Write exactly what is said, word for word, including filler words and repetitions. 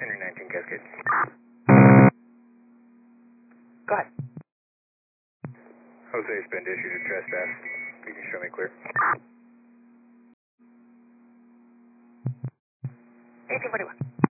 Henry nineteen Cascade. Go ahead. Jose's been issued a trespass. You can show me clear. eighteen forty-one.